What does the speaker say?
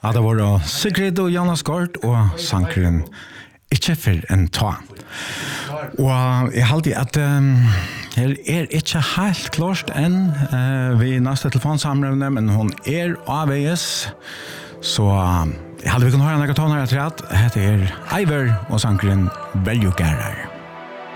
Ja, det var Sigrid og Jonas Gord og sankeren Ikke for en ta. Og jeg halte at her ikke helt klart enn vi neste telefonsamlevne, men hun avveis. Så jeg halte vi kunne høre noen toner etter at dette Iver og sankeren Veljugerer.